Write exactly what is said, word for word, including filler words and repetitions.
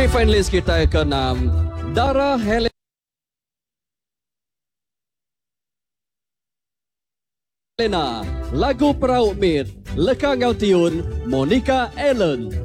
Semi-finalis kita yang keenam, Dara Helena, lagu Perauk Mit, Lekang Ngau Tiun, Monica Allen.